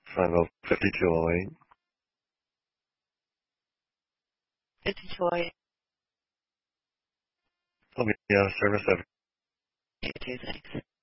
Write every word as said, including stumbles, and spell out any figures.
Final fifty-two oh eight. fifty-two oh eight. I'll be out of service at You too, thanks.